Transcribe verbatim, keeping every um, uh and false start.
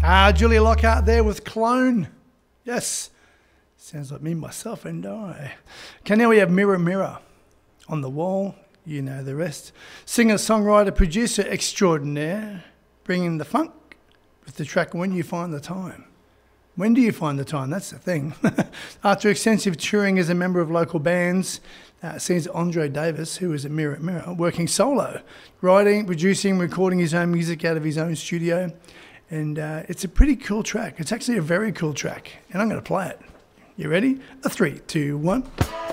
Ah, Julia Lockhart there with Clone. Yes. Sounds like me, myself, and I. Okay, now we have Mirror, Mirror on the Wall. You know the rest. Singer, songwriter, producer extraordinaire, bringing the funk with the track When You Find the Time. When do you find the time? That's the thing. After extensive touring as a member of local bands, uh, sees Andre Davis, who is a Mirror Mirror, working solo, writing, producing, recording his own music out of his own studio. And uh, it's a pretty cool track. It's actually a very cool track. And I'm going to play it. You ready? A three, two, one.